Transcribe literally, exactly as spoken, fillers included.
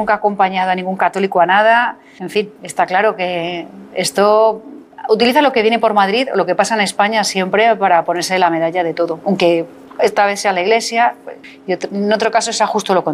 nunca ha acompañado a ningún católico a nada. En fin, está claro que esto utiliza lo que viene por Madrid o lo que pasa en España siempre para ponerse la medalla de todo. Aunque esta vez sea la Iglesia, y en otro caso sea justo lo contrario.